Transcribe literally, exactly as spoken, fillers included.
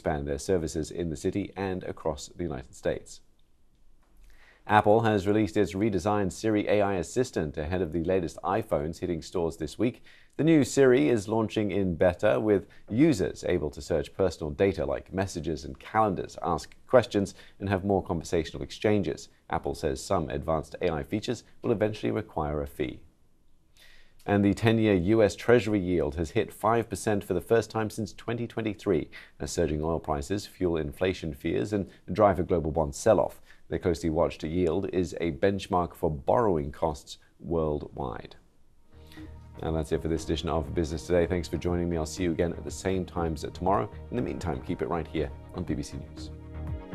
expand their services in the city and across the United States. Apple has released its redesigned Siri A I assistant ahead of the latest iPhones hitting stores this week. The new Siri is launching in beta, with users able to search personal data like messages and calendars, ask questions, and have more conversational exchanges. Apple says some advanced A I features will eventually require a fee. And the ten-year U S Treasury yield has hit five percent for the first time since twenty twenty-three, as surging oil prices fuel inflation fears and drive a global bond sell-off. The closely watched yield is a benchmark for borrowing costs worldwide. And that's it for this edition of Business Today. Thanks for joining me. I'll see you again at the same times tomorrow. In the meantime, keep it right here on B B C News.